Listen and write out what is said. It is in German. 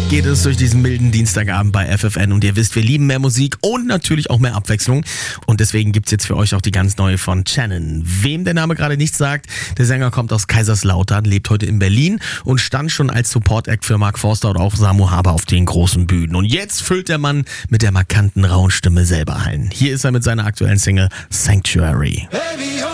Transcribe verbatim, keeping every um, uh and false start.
geht es durch diesen milden Dienstagabend bei F F N und ihr wisst, wir lieben mehr Musik und natürlich auch mehr Abwechslung und deswegen gibt's jetzt für euch auch die ganz neue von Shannon. Wem der Name gerade nichts sagt, der Sänger kommt aus Kaiserslautern, lebt heute in Berlin und stand schon als Support-Act für Mark Forster oder auch Samu Haber auf den großen Bühnen. Und jetzt füllt der Mann mit der markanten rauen Stimme selber Hallen. Hier ist er mit seiner aktuellen Single Sanctuary.